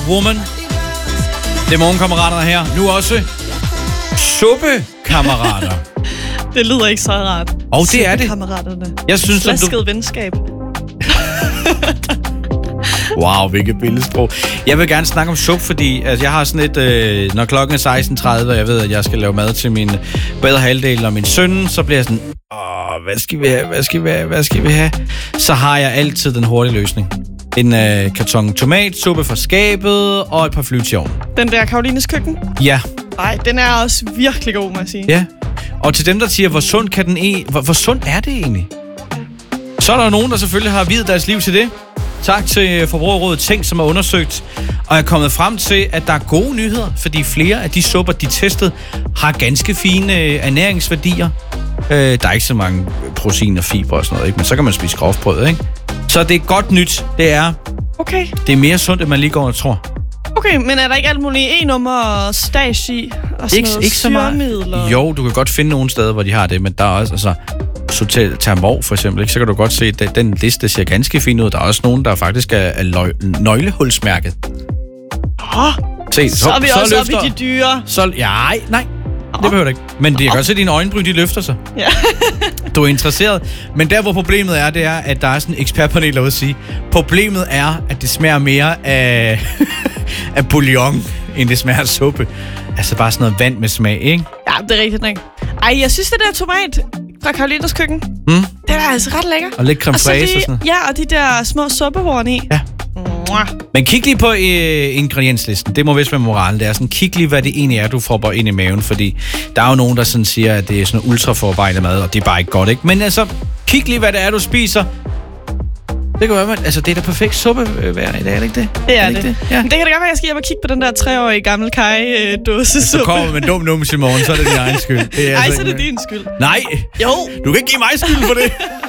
Woman. Det er morgenkammeraterne her. Nu også suppekammerater. Det lyder ikke så rart. Og det er det. Kammeraterne. Jeg synes, at Slasket venskab. Wow, hvilket billedsprog. Jeg vil gerne snakke om suppe, fordi altså, jeg har sådan et... når klokken er 16.30, og jeg ved, at jeg skal lave mad til min bedre halvdel og min søn, så bliver jeg sådan... hvad skal vi have? Så har jeg altid den hurtige løsning. En karton tomatsuppe fra skabet og et par flyt i ovnen. Den der Karolines køkken? Ja. Nej, den er også virkelig god, må jeg sige. Ja. Og til dem, der siger, hvor sund kan den hvor sund er det egentlig? Så er der nogen, der selvfølgelig har videt deres liv til det. Tak til Forbrugerrådet Tænk, som har undersøgt og er kommet frem til, at der er gode nyheder, fordi flere af de supper, de testede, har ganske fine ernæringsværdier. Der er ikke så mange protein og fiber og sådan noget, ikke? Men så kan man spise grovbrød, ikke? Så det er godt nyt. Det er mere sundt, end man lige går og tror. Okay, men er der ikke alt muligt e-nummer og stash i? Og sådan noget ikke så meget. Jo, du kan godt finde nogle steder, hvor de har det, men der er også... Altså, Termov for eksempel, ikke? Så kan du godt se, at den liste ser ganske fin ud. Der er også nogen, der faktisk er nøglehulsmærket. Se, så er vi også oppe i de dyre. Nej. Det behøver du ikke. Men det kan godt se, at dine øjenbryn, de løfter sig. Ja. Du er interesseret. Men der, hvor problemet er, det er, at der er sådan en ekspertpanel, der vil sige, problemet er, at det smager mere af, af bouillon, end det smager af suppe. Altså bare sådan noget vand med smag, ikke? Ja, det er rigtigt, ikke? Ej, jeg synes, det der tomat fra Karolines køkken, det er altså ret lækker. Og lidt creme fraise og sådan noget. Ja, og de der små suppehorn i. Ja. Men kig lige på ingredienslisten. Det må vist være moralen. Det er sådan, kig lige, hvad det egentlig er, du får ind i maven. Fordi der er jo nogen, der sådan siger, at det er sådan ultraforarbejdet mad, og det er bare ikke godt, ikke? Men altså, kig lige, hvad det er, du spiser. Det kan være, altså det er da perfekt suppe hver i dag, er det ikke det? Det er det. Ja. Men det kan da godt være, at jeg skal hjem og kigge på den der 3-årige gamle Kai-dåsesuppe. Så kommer med en dum numse i morgen, så er det din egen skyld. Nej, så er det din skyld. Nej, jo. Du kan ikke give mig skylden for det.